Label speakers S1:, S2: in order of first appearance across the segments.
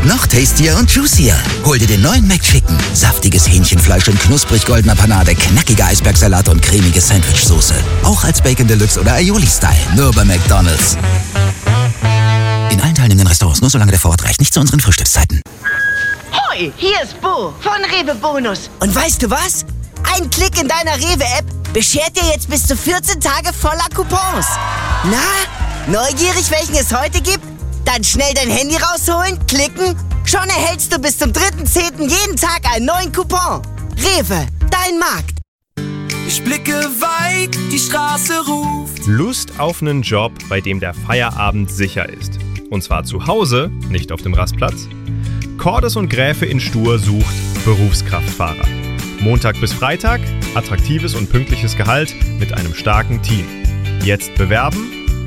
S1: noch tastier und juicier. Hol dir den neuen McChicken. Saftiges Hähnchenfleisch in knusprig goldener Panade, knackiger Eisbergsalat und cremige Sandwichsoße. Auch als Bacon Deluxe oder Aioli-Style. Nur bei McDonald's. In allen teilnehmenden Restaurants, nur solange der Vorrat reicht. Nicht zu unseren Frühstückszeiten.
S2: Hoi, hier ist Bo von Rewe Bonus. Und weißt du was? Ein Klick in deiner Rewe-App beschert dir jetzt bis zu 14 Tage voller Coupons. Na, neugierig, welchen es heute gibt? Dann schnell dein Handy rausholen, klicken. Schon erhältst du bis zum 3.10. jeden Tag einen neuen Coupon. Rewe, dein Markt.
S3: Ich blicke weit, die Straße ruft.
S4: Lust auf einen Job, bei dem der Feierabend sicher ist. Und zwar zu Hause, nicht auf dem Rastplatz. Cordes und Gräfe in Stur sucht Berufskraftfahrer. Montag bis Freitag, attraktives und pünktliches Gehalt mit einem starken Team. Jetzt bewerben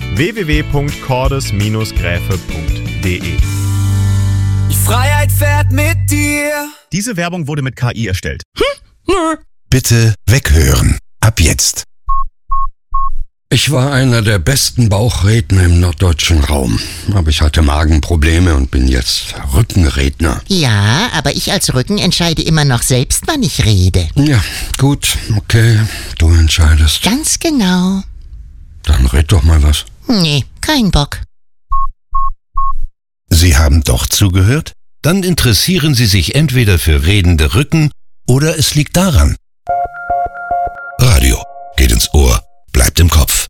S4: www.cordes-gräfe.de.
S3: Die Freiheit fährt mit dir.
S5: Diese Werbung wurde mit KI erstellt.
S6: Bitte weghören. Ab jetzt.
S7: Ich war einer der besten Bauchredner im norddeutschen Raum. Aber ich hatte Magenprobleme und bin jetzt Rückenredner.
S8: Ja, aber ich als Rücken entscheide immer noch selbst, wann ich rede.
S7: Ja, gut, okay, du entscheidest.
S8: Ganz genau.
S7: Dann red doch mal was.
S8: Nee, kein Bock.
S6: Sie haben doch zugehört? Dann interessieren Sie sich entweder für redende Rücken oder es liegt daran. Radio geht ins Ohr, bleibt im Kopf.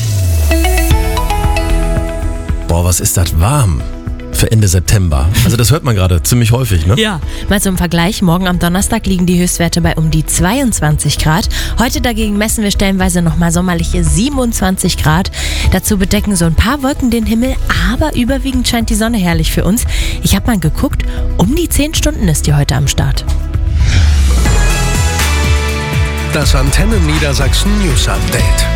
S9: Boah, was ist das warm für Ende September. Also das hört man gerade ziemlich häufig, ne?
S10: Ja, mal zum Vergleich. Morgen am Donnerstag liegen die Höchstwerte bei um die 22 Grad. Heute dagegen messen wir stellenweise nochmal sommerliche 27 Grad. Dazu bedecken so ein paar Wolken den Himmel, aber überwiegend scheint die Sonne herrlich für uns. Ich habe mal geguckt, um die 10 Stunden ist die heute am Start.
S11: Das Antenne Niedersachsen News Update.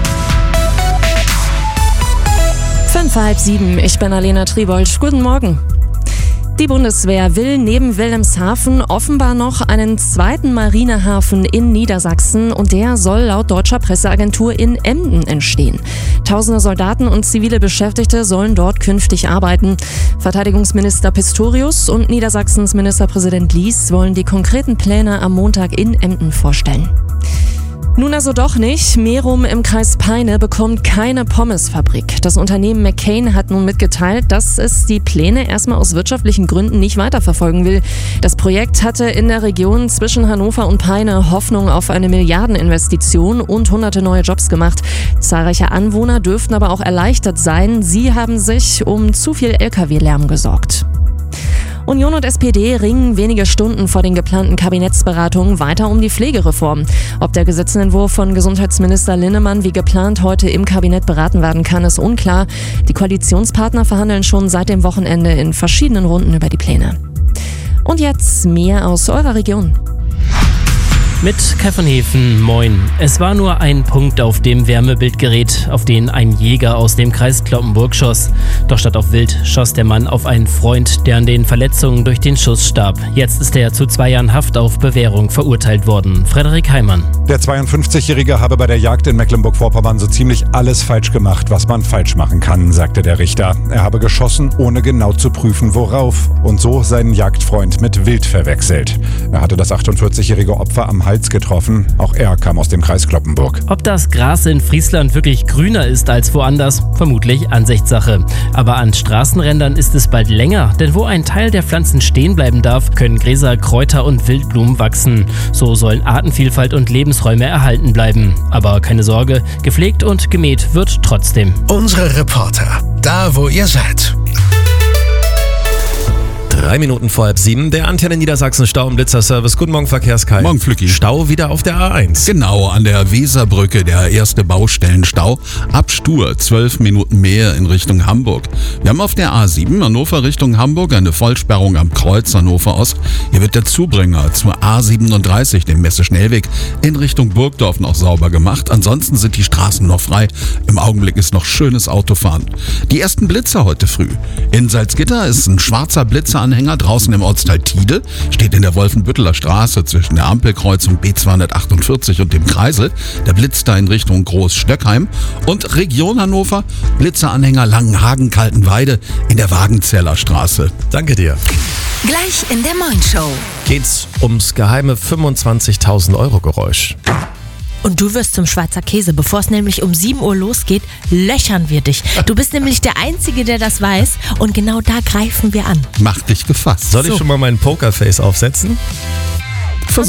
S12: 6:05, ich bin Alena Tribold. Guten Morgen. Die Bundeswehr will neben Wilhelmshaven offenbar noch einen zweiten Marinehafen in Niedersachsen und der soll laut deutscher Presseagentur in Emden entstehen. Tausende Soldaten und zivile Beschäftigte sollen dort künftig arbeiten. Verteidigungsminister Pistorius und Niedersachsens Ministerpräsident Lies wollen die konkreten Pläne am Montag in Emden vorstellen. Nun also doch nicht. Merum im Kreis Peine bekommt keine Pommesfabrik. Das Unternehmen McCain hat nun mitgeteilt, dass es die Pläne erstmal aus wirtschaftlichen Gründen nicht weiterverfolgen will. Das Projekt hatte in der Region zwischen Hannover und Peine Hoffnung auf eine Milliardeninvestition und hunderte neue Jobs gemacht. Zahlreiche Anwohner dürften aber auch erleichtert sein. Sie haben sich um zu viel Lkw-Lärm gesorgt. Union und SPD ringen wenige Stunden vor den geplanten Kabinettsberatungen weiter um die Pflegereform. Ob der Gesetzentwurf von Gesundheitsminister Linnemann wie geplant heute im Kabinett beraten werden kann, ist unklar. Die Koalitionspartner verhandeln schon seit dem Wochenende in verschiedenen Runden über die Pläne. Und jetzt mehr aus eurer Region.
S13: Mit Kai von Hefen, moin. Es war nur ein Punkt auf dem Wärmebildgerät, auf den ein Jäger aus dem Kreis Cloppenburg schoss. Doch statt auf Wild schoss der Mann auf einen Freund, der an den Verletzungen durch den Schuss starb. Jetzt ist er zu 2 Jahren Haft auf Bewährung verurteilt worden. Frederik Heimann.
S14: Der 52-Jährige habe bei der Jagd in Mecklenburg-Vorpommern so ziemlich alles falsch gemacht, was man falsch machen kann, sagte der Richter. Er habe geschossen, ohne genau zu prüfen, worauf. Und so seinen Jagdfreund mit Wild verwechselt. Er hatte das 48-jährige Opfer am Hals getroffen. Auch er kam aus dem Kreis Cloppenburg.
S13: Ob das Gras in Friesland wirklich grüner ist als woanders? Vermutlich Ansichtssache. Aber an Straßenrändern ist es bald länger, denn wo ein Teil der Pflanzen stehen bleiben darf, können Gräser, Kräuter und Wildblumen wachsen. So sollen Artenvielfalt und Lebensräume erhalten bleiben. Aber keine Sorge, gepflegt und gemäht wird trotzdem.
S11: Unsere Reporter, da wo ihr seid.
S9: 3 Minuten vor 6:30, der Antenne Niedersachsen Stau- und Blitzer-Service. Guten Morgen, Verkehrskai.
S15: Morgen, Flücki.
S9: Stau wieder auf der A1.
S15: Genau, an der Weserbrücke, der erste Baustellenstau. Ab Stur, 12 Minuten mehr in Richtung Hamburg. Wir haben auf der A7 Hannover Richtung Hamburg eine Vollsperrung am Kreuz Hannover Ost. Hier wird der Zubringer zur A37, dem Messe-Schnellweg, in Richtung Burgdorf noch sauber gemacht. Ansonsten sind die Straßen noch frei. Im Augenblick ist noch schönes Autofahren. Die ersten Blitzer heute früh. In Salzgitter ist ein schwarzer Blitzeranhänger draußen im Ortsteil Tiede, steht in der Wolfenbütteler Straße zwischen der Ampelkreuzung B248 und dem Kreisel. Der blitzt da in Richtung Großstöckheim. Und Region Hannover, Blitzeranhänger Langenhagen-Kaltenweide in der Wagenzeller Straße.
S9: Danke dir.
S16: Gleich in der Moin-Show.
S9: Geht's ums geheime 25.000 Euro Geräusch.
S10: Und du wirst zum Schweizer Käse. Bevor es nämlich um 7 Uhr losgeht, löchern wir dich. Du bist nämlich der Einzige, der das weiß. Und genau da greifen wir an.
S15: Mach dich gefasst.
S9: Soll ich schon mal meinen Pokerface aufsetzen?